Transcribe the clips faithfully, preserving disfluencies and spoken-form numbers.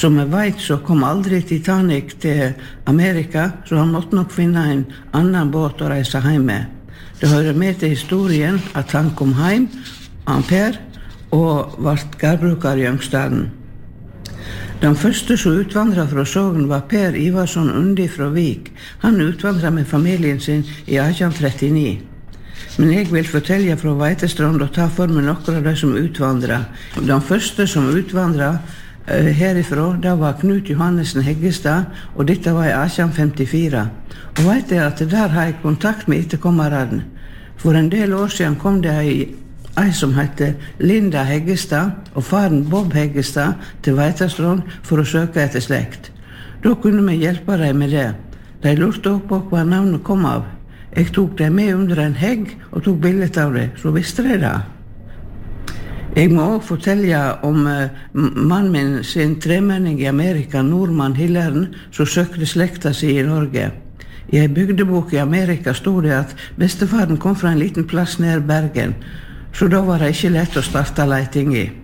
Som jeg vet så kom aldri Titanic til Amerika, så han måtte nok finne en annen båt å reise hjem med. Det hører med til historien at han kom hjem, Ampere, og ble gårdbruker i Jøngstaden. Den første som utvandret fra Sogn var Per Ivarsson Undi fra Vik. Han utvandret med familien sin i atten trettini. Men jeg vil fortelle fra Veitestrand og ta for meg noen av de som utvandret. Den første som utvandret uh, herifra, det var Knut Johannessen Heggestad, og dette var i atten femtifire. Og vet jeg at der har jeg kontakt med etterkommeren. For en del år siden kom det ei, ei som heter Linda Heggestad, og faren Bob Heggestad til Veitestrand for å søke etter slekt. Da kunne vi hjelpe dem med det. De lurte opp på hva navnet kom av. Jeg tok dem med under en hegg og tok bildet av det, så visste de det. Jeg må også fortelle om uh, mannen min sin tremenning i Amerika, nordmann Hilleren, som søkte slekta si i Norge. I en bygdebok i Amerika stod det at bestefaren kom fra en liten plass nær Bergen, så da var det ikke lett å starte leiting i.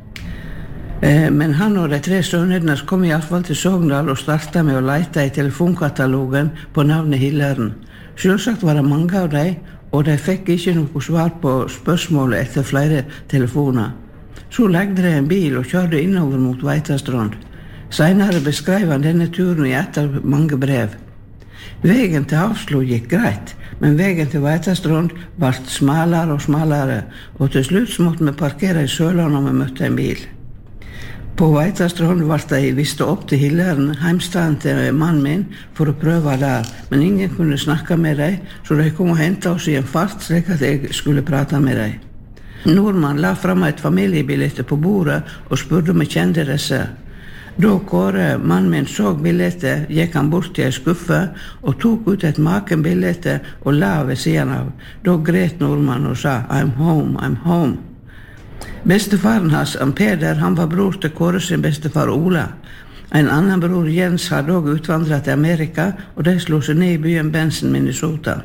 Eh, men han og de tre sønnene kom i hvert fall til Sogndal og startet med å leite i telefonkatalogen på navnet Hilleren. Selvsagt var det mange av dem, og de fikk ikke noe svar på spørsmålet etter flere telefoner. Så legde de en bil og kjørte innover mot Veitastrand. Senere beskrev han denne turen i et av mange brev. Vegen til Hafslo gikk greit, men vegen til Veitastrand ble smalere og smalere, og til slutt måtte vi parkere i Sørland når vi møtte en bil. På Veitastrand ble de viste opp til Hilleren, heimstaden til mannen min, for å prøve der, men ingen kunne snakke med dem, så de kom og hentet oss i en fart, slik at jeg skulle prate med dem. Nordmann la frem et familiebillette på bordet og spurte om jeg kjente disse. Da Kåre, mannen min, så billettet, gikk han bort til en skuffe og tok ut et makenbillette og la ved siden av. Da gret nordmann og sa, I'm home, I'm home. Bestefaren hans, Peder, han var bror til Kåre sin bestefar Ola. En annen bror, Jens, hadde også utvandret til Amerika, og de slo seg ned i byen Benson, Minnesota.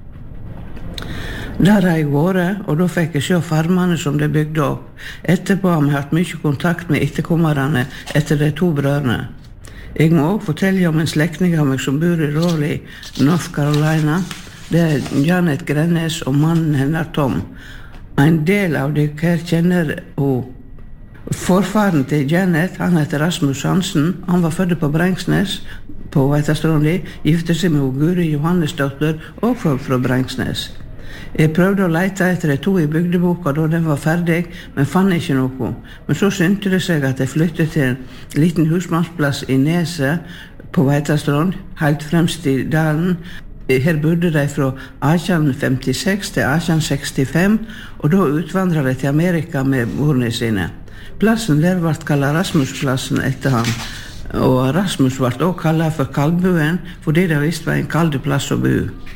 Der har jeg vært, og da fikk jeg se farmene som de bygde opp. Etterpå har vi hatt mye kontakt med etterkommerne etter de to brødrene. Jeg må også fortelle om en slektning av meg som bor i Raleigh, North Carolina. Det er Janet Grennes og mannen hennes Tom. En del av de her kjenner og forfaren til Janet, han heter Rasmus Hansen. Han var født på Brengsnes på Veitastrand, gifte seg med Guri Johannesdotter og folk fra Brengsnes. Jeg prøvde å lete etter de to i bygdeboka da den var ferdig, men fann ikke noe. Men så syntes det seg at jeg flyttet til en liten husmannsplass i Neset på Veitastrand, helt fremst i dalen. Her bodde de fra atten femtiseks til atten sekstifem, og da utvandret de til Amerika med borene sine. Plassen der ble kallet Rasmusplassen etter ham, og Rasmus ble også kallet for Kaldbuen, fordi det visst var en kalde plass å bo.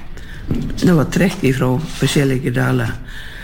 Det var trekk fra forskjellige daler.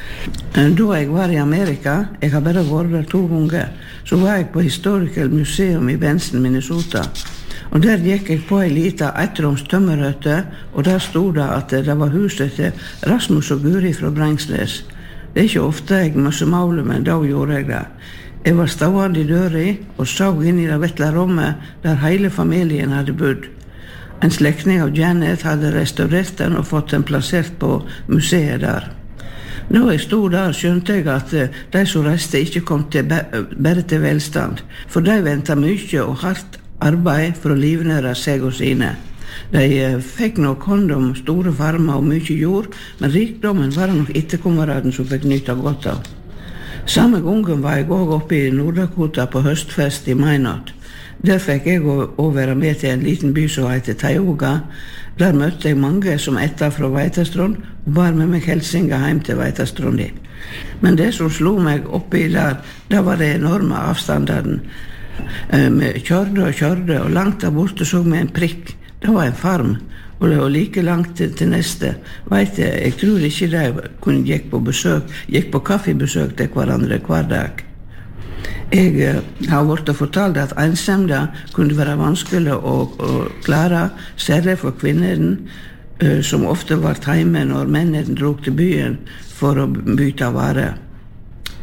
Da jeg var i Amerika, jeg har bare vært der to ganger, så var jeg på Historical Museum i Benson, Minnesota. Og der gikk jeg på en liten ettroms tømmerhøtte, og der stod det at det var huset til Rasmus og Guri fra Brengsnes. Det er ikke ofte jeg møtte måle, men da gjorde jeg det. Jeg var stående i døra og så inn i det vesle rommet der hele familien hadde bodd. En slektning av Janet hadde restaurert den og fått den plassert på museet der. Når jeg stod der, skjønte jeg at de som reiste ikke kom til bare til velstand, for de ventet mye og hardt arbeid for å livnære seg og sine. De fikk nok hånd om store farmer og mye jord, men rikdommen var nok etterkommeren som fikk nyte godt av. Samme gangen var jeg også oppe i Nord-Dakota på høstfest i Minot. Der fikk jeg også være med til en liten by som heter Tioga. Der møtte jeg mange som etter fra Veitastrand og bar med meg helsinga hjem til Veitastrand. Men det som slo meg oppi der, det var det enorme avstandene. Vi kjørte og kjørte, og langt der borte så vi en prikk. Det var en farm, og det var like langt til, til neste. Vet jeg, jeg tror ikke de kunne gikk på besøk, gikk på kaffebesøk til hverandre hver dag. Jeg uh, har vært fortalt at ensemda kunne være vanskelig å, å klare, særlig for kvinnerne, uh, som ofte var hjemme når mennene drog til byen for å bytte varer.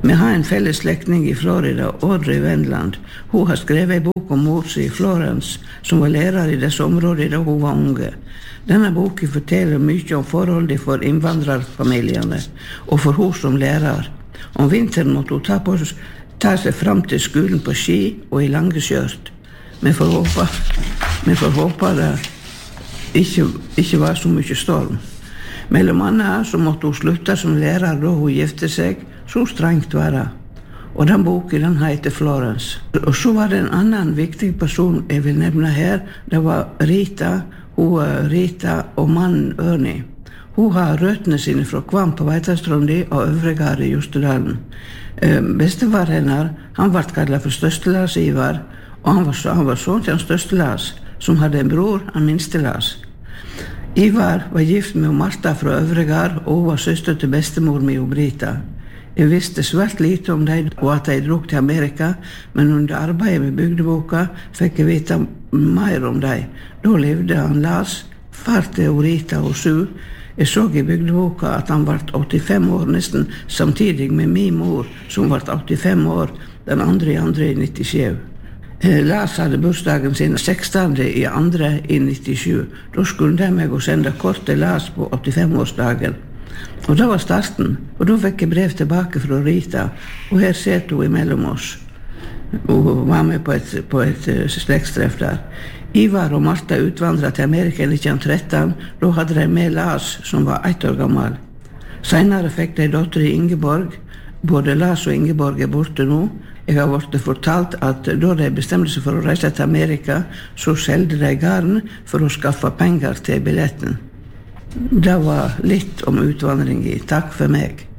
Vi har en felles slektning i Florida, Audrey Wendland. Hun har skrevet en bok om mor si i Florence, som var lærer i disse områdene da hun var unge. Denne boken forteller mye om forholdet for innvandrerfamiliene, og for hun som lærer. Om vinteren måtte hun ta, på, ta seg fram til skolen på ski og i lange skjørt. Vi får håpe, vi får håpe det ikke, ikke var så mye storm. Mellom annet så måtte hun slutte som lærer da hun gifte seg, så strengt var det. Og den boken den heter Florence. Og så var det en annen viktig person jeg vil nevne her. Det var Rita, hun Rita og mannen Ørni. Hun har røttene sine fra Kvam på Veitastrandi og Øvregard i Jostedalen. Eh, bestefar hennes, han ble kallet for Størstelas Ivar, og han var, han var sånn til han Størstelas, som hadde en bror, han Minstelas. Ivar var gift med Martha fra Øvregard, og hun var søster til bestemor mi og Brita. Jeg visste svært lite om dem og at de drog til Amerika, men under arbeidet med bygdeboka fikk jeg vite mer om dem. Da levde han Lars, far til Rita og Su. Jeg så i bygdeboka at han ble åttifem år nesten samtidig med min mor, som ble åttifem år, den andre i andre i nittisju. Lars hadde bursdagen sin sekstende i andre i nittisju. Da skulle de meg å sende kort til Lars på åttifem-årsdagen. Og det var starten, og da fikk jeg brev tilbake fra Rita, og her sitter hun imellom oss. Hun var med på et, på et slektstreff der. Ivar og Martha utvandret til Amerika i nitten tretten, da hadde de med Lars, som var ett år gammel. Senere fikk de datter i Ingeborg. Både Lars og Ingeborg er borte nå. Jeg har vært fortalt at da de bestemte seg for å reise til Amerika, så selgte de garn for å skaffe penger til billetten. Det var litt om utvandring i. Takk for meg.